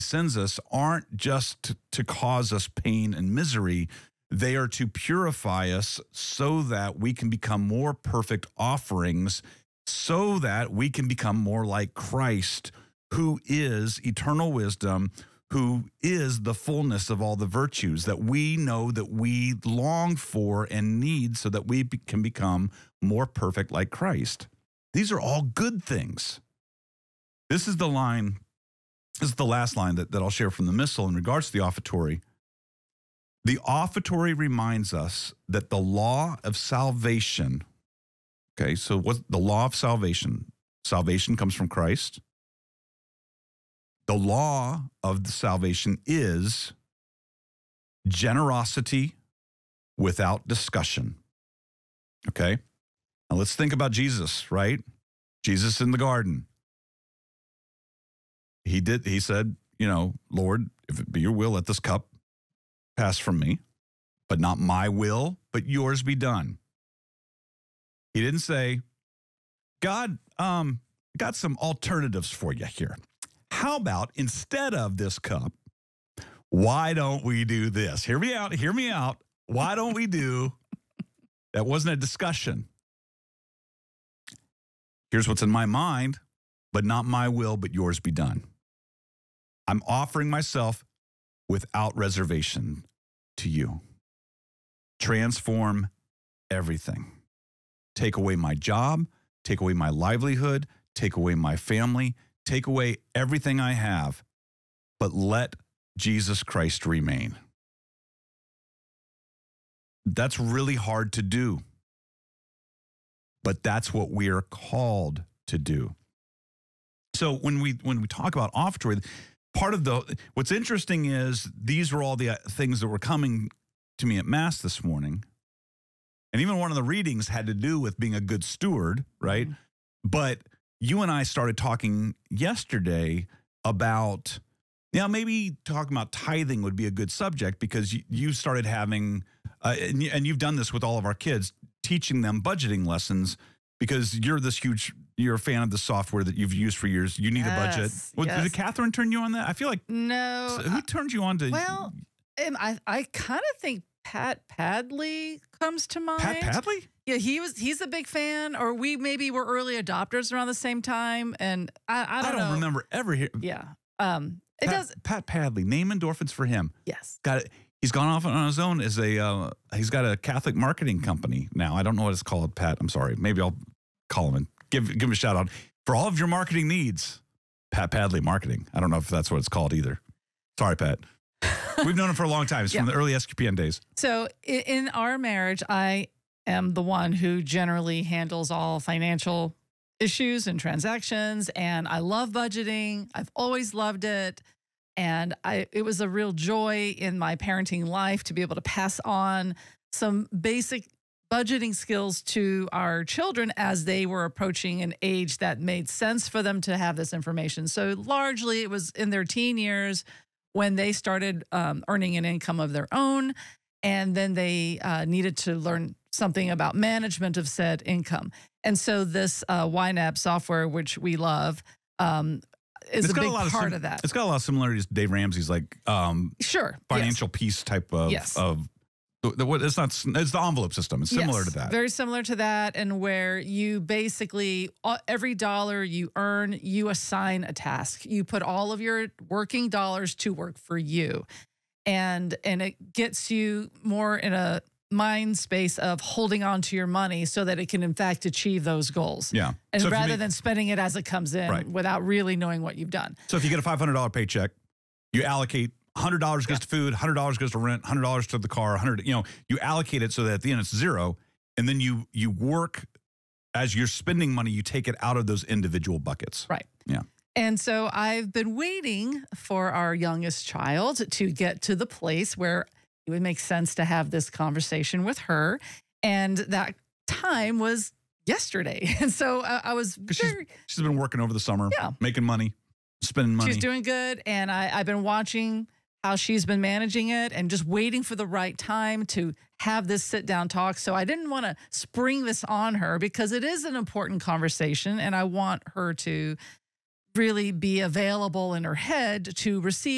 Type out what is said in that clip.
sends us aren't just to cause us pain and misery. They are to purify us so that we can become more perfect offerings, so that we can become more like Christ, who is eternal wisdom, who is the fullness of all the virtues that we know that we long for and need so that we can become more perfect like Christ. These are all good things. This is the line, this is the last line that I'll share from the Missal in regards to the offertory. The offertory reminds us that the law of salvation, okay, so what's the law of salvation? Salvation comes from Christ. The law of the salvation is generosity without discussion. Okay? Now let's think about Jesus, right? Jesus in the garden. He said, Lord, if it be your will, let this cup pass from me, but not my will, but yours be done. He didn't say, God, got some alternatives for you here. How about instead of this cup, why don't we do this? Hear me out. Why don't we do? That wasn't a discussion. Here's what's in my mind, but not my will, but yours be done. I'm offering myself without reservation to you. Transform everything. Take away my job, take away my livelihood, take away my family, take away everything I have, but let Jesus Christ remain. That's really hard to do, but that's what we are called to do. So when we talk about offertory, part of what's interesting is these were all the things that were coming to me at Mass this morning. And even one of the readings had to do with being a good steward, right? Mm-hmm. But you and I started talking yesterday about, maybe talking about tithing would be a good subject because you started having, and you've done this with all of our kids, teaching them budgeting lessons because you're a fan of the software that you've used for years. You need a budget. Well, yes. Did Catherine turn you on that? I feel like. No. Who turned you on to? Well, I kind of think Pat Padley comes to mind. Pat Padley? Yeah, he's a big fan, or we maybe were early adopters around the same time, and I don't know. Remember ever hearing. Yeah, Pat Padley, name endorphins for him. Yes, got it. He's gone off on his own as he's got a Catholic marketing company now. I don't know what it's called, Pat. I'm sorry. Maybe I'll call him and give him a shout out for all of your marketing needs. Pat Padley Marketing. I don't know if that's what it's called either. Sorry, Pat. We've known him for a long time. It's from the early SQPN days. So in our marriage, I am the one who generally handles all financial issues and transactions, and I love budgeting. I've always loved it. And it was a real joy in my parenting life to be able to pass on some basic budgeting skills to our children as they were approaching an age that made sense for them to have this information. So largely it was in their teen years when they started earning an income of their own, and then they needed to learn something about management of said income. And so this YNAB software, which we love, is a big part of that. It's got a lot of similarities to Dave Ramsey's financial peace type of it's the envelope system. It's similar to that. Very similar to that, and where you basically every dollar you earn, you assign a task. You put all of your working dollars to work for you, and it gets you more in a mind space of holding on to your money so that it can in fact achieve those goals. Yeah. And so rather than spending it as it comes in without really knowing what you've done. So if you get a $500 paycheck, you allocate $100 goes to food, $100 goes to rent, $100 to the car, you allocate it so that at the end it's zero. And then you work as you're spending money, you take it out of those individual buckets. Right. Yeah. And so I've been waiting for our youngest child to get to the place where it would make sense to have this conversation with her. And that time was yesterday. And so I was she's been working over the summer, making money, spending money. She's doing good. And I've been watching how she's been managing it and just waiting for the right time to have this sit down talk. So I didn't want to spring this on her because it is an important conversation. And I want her to really be available in her head to receive